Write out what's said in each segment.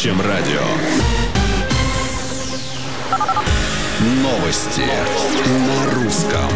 Настоящем радио. Новости на русском.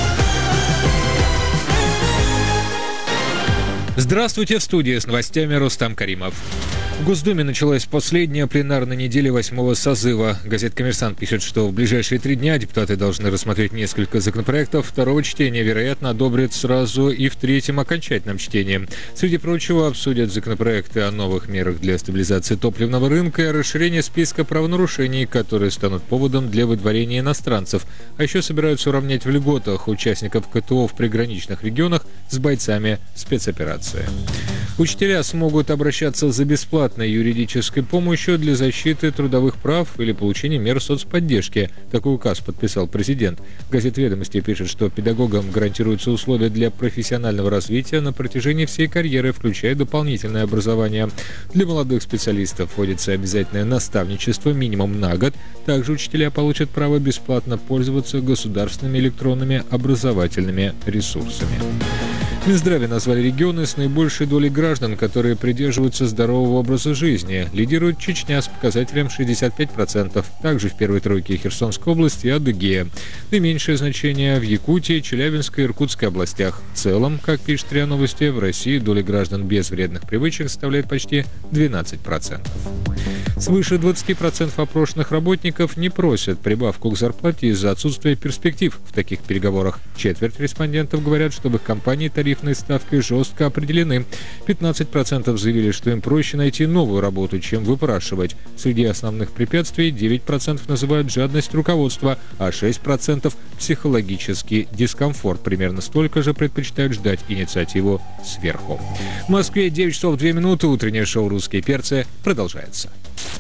Здравствуйте, в студии с новостями Рустам Каримов. В Госдуме началась последняя пленарная неделя 8-го созыва. Газета «Коммерсант» пишет, что в ближайшие 3 дня депутаты должны рассмотреть несколько законопроектов. Второго чтения, вероятно, одобрят сразу и в третьем окончательном чтении. Среди прочего, обсудят законопроекты о новых мерах для стабилизации топливного рынка и о расширении списка правонарушений, которые станут поводом для выдворения иностранцев. А еще собираются уравнять в льготах участников КТО в приграничных регионах с бойцами спецоперации. Учителя смогут обращаться за бесплатной юридической помощью для защиты трудовых прав или получения мер соцподдержки. Такой указ подписал президент. Газета «Ведомости» пишет, что педагогам гарантируются условия для профессионального развития на протяжении всей карьеры, включая дополнительное образование. Для молодых специалистов вводится обязательное наставничество минимум на год. Также учителя получат право бесплатно пользоваться государственными электронными образовательными ресурсами. В Минздраве назвали регионы с наибольшей долей граждан, которые придерживаются здорового образа жизни. Лидирует Чечня с показателем 65%. Также в первой тройке Херсонская область и Адыгея. Наименьшее значение в Якутии, Челябинской и Иркутской областях. В целом, как пишет РИА Новости, в России доля граждан без вредных привычек составляет почти 12%. Свыше 20% опрошенных работников не просят прибавку к зарплате из-за отсутствия перспектив в таких переговорах. Четверть респондентов говорят, что в их компании тарифные ставки жестко определены. 15% заявили, что им проще найти новую работу, чем выпрашивать. Среди основных препятствий 9% называют жадность руководства, а 6% – психологический дискомфорт. Примерно столько же предпочитают ждать инициативу сверху. В Москве 9 часов 2 минуты. Утреннее шоу «Русские перцы» продолжается.